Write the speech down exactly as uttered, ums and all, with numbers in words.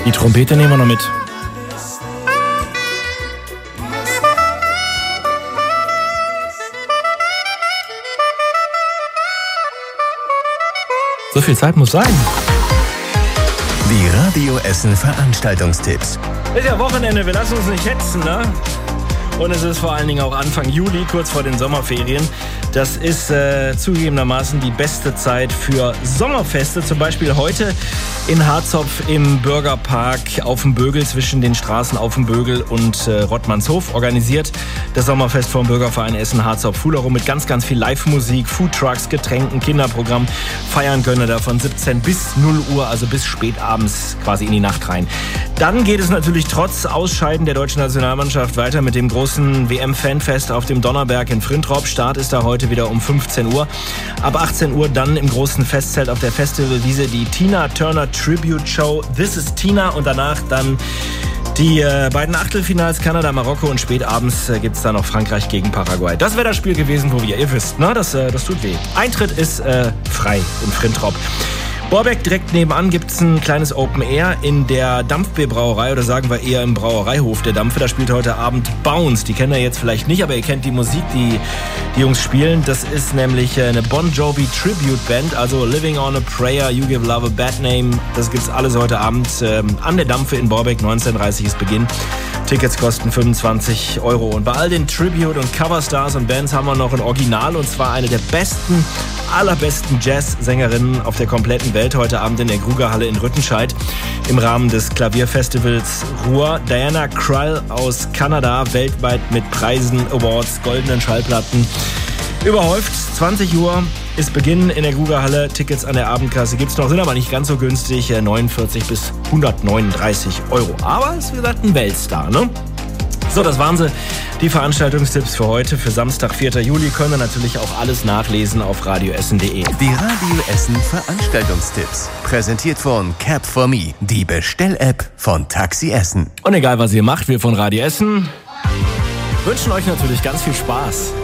Die Trompete nehmen wir noch mit. So viel Zeit muss sein. Die Radio Essen Veranstaltungstipps. Ist ja Wochenende, wir lassen uns nicht hetzen, ne? Und es ist vor allen Dingen auch Anfang Juli, kurz vor den Sommerferien. Das ist äh, zugegebenermaßen die beste Zeit für Sommerfeste. Zum Beispiel heute in Harzopf im Bürgerpark auf dem Bögel, zwischen den Straßen auf dem Bögel und äh, Rottmannshof. Organisiert das Sommerfest vom Bürgerverein Essen Harzopf-Fuhlerow mit ganz, ganz viel Live-Musik, Foodtrucks, Getränken, Kinderprogramm. Feiern könne da von siebzehn bis null Uhr, also bis spät abends quasi in die Nacht rein. Dann geht es natürlich trotz Ausscheiden der deutschen Nationalmannschaft weiter mit dem großen W M-Fanfest auf dem Donnerberg in Frintrop. Start ist da heute wieder um fünfzehn Uhr. Ab achtzehn Uhr dann im großen Festzelt auf der Festivalwiese die Tina Turner Tribute Show This is Tina und danach dann die äh, beiden Achtelfinals Kanada, Marokko und spätabends äh, gibt es da noch Frankreich gegen Paraguay. Das wäre das Spiel gewesen, wo wir, ihr wisst, ne? das, äh, das tut weh. Eintritt ist äh, frei in Frintrop. Borbeck, direkt nebenan gibt es ein kleines Open Air in der Dampfbier-Brauerei oder sagen wir eher im Brauereihof der Dampfe. Da spielt heute Abend Bounce. Die kennt ihr jetzt vielleicht nicht, aber ihr kennt die Musik, die die Jungs spielen. Das ist nämlich eine Bon Jovi Tribute Band, also Living on a Prayer, You Give Love a Bad Name. Das gibt's alles heute Abend ähm, an der Dampfe in Borbeck. neunzehn Uhr dreißig ist Beginn. Tickets kosten fünfundzwanzig Euro. Und bei all den Tribute- und Coverstars und Bands haben wir noch ein Original, und zwar eine der besten, allerbesten Jazz-Sängerinnen auf der kompletten Welt heute Abend in der Krugerhalle in Rüttenscheid im Rahmen des Klavierfestivals Ruhr. Diana Krall aus Kanada, weltweit mit Preisen, Awards, goldenen Schallplatten überhäuft. zwanzig Uhr ist Beginn in der Krugerhalle. Tickets an der Abendkasse gibt's noch, sind aber nicht ganz so günstig, neunundvierzig bis hundertneununddreißig Euro. Aber ist, wie gesagt, ein Weltstar, ne? So, das waren sie, die Veranstaltungstipps für heute, für Samstag, vierten Juli. Können natürlich auch alles nachlesen auf radioessen punkt de. Die Radio Essen Veranstaltungstipps. Präsentiert von Cab for Me, die Bestell-App von Taxi Essen. Und egal, was ihr macht, wir von Radio Essen wünschen euch natürlich ganz viel Spaß.